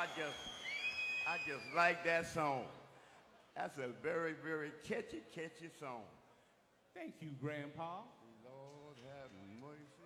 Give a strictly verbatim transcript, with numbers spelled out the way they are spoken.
I just, I just like that song. That's a very, very catchy, catchy song. Thank you, Grandpa. Lord have mercy.